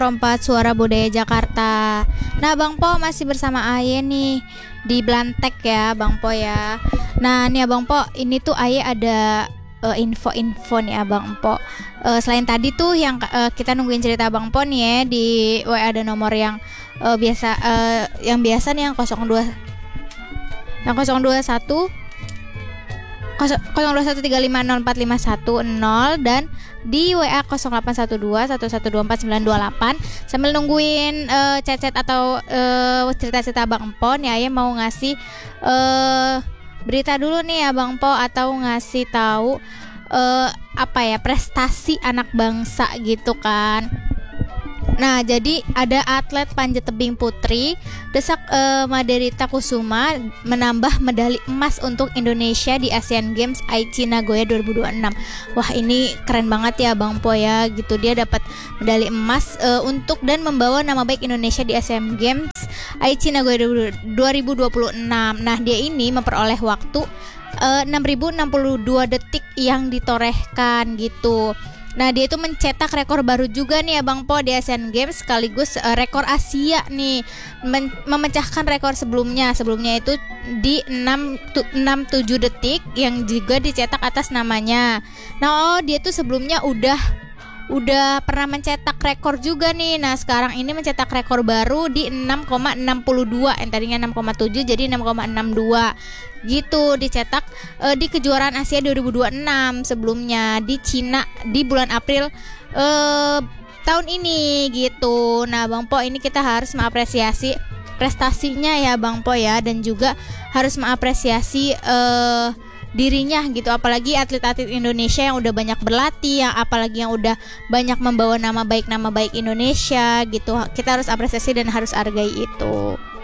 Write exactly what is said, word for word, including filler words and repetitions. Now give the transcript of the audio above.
Rompat Suara Budaya Jakarta. Nah, Bang Po masih bersama Aye nih di Blantek ya, Bang Po ya. Nah, nih Bang Po, ini tuh Aye ada uh, info-info nih Abang Po. Uh, selain tadi tuh yang uh, kita nungguin cerita Bang Po nih ya di W A ada nomor yang uh, biasa uh, yang biasa nih yang nol dua yang nol dua satu nol dua satu tiga lima nol empat lima satu nol dan di W A nol delapan satu dua satu satu dua empat sembilan dua delapan. Sambil nungguin uh, chat-chat atau uh, cerita-cerita Bang Po nih, Ayah mau ngasih uh, berita dulu nih ya Bang Po, atau ngasih tahu uh, apa ya, prestasi anak bangsa gitu kan. Nah, jadi ada atlet panjat tebing putri Desak uh, Maderita Kusuma menambah medali emas untuk Indonesia di Asian Games Aichi Nagoya dua ribu dua puluh enam. Wah, ini keren banget ya Bang Po ya, gitu. Dia dapat medali emas uh, untuk dan membawa nama baik Indonesia di Asian Games Aichi Nagoya dua ribu dua puluh enam. Nah, dia ini memperoleh waktu uh, enam ribu enam puluh dua detik yang ditorehkan gitu. Nah, dia itu mencetak rekor baru juga nih ya Bang Po di Asian Games, sekaligus uh, rekor Asia nih, Men- memecahkan rekor sebelumnya. Sebelumnya itu di enam tujuh detik yang juga dicetak atas namanya. Nah, oh, dia tuh sebelumnya udah udah pernah mencetak rekor juga nih. Nah, sekarang ini mencetak rekor baru di enam koma enam dua, yang tadinya enam koma tujuh jadi enam koma enam dua gitu, dicetak uh, di kejuaraan Asia dua ribu dua puluh enam sebelumnya di Cina di bulan April uh, tahun ini gitu. Nah, Bang Po, ini kita harus mengapresiasi prestasinya ya Bang Po ya, dan juga harus mengapresiasi uh, dirinya gitu, apalagi atlet-atlet Indonesia yang udah banyak berlatih, yang apalagi yang udah banyak membawa nama baik nama baik Indonesia gitu. Kita harus apresiasi dan harus hargai itu.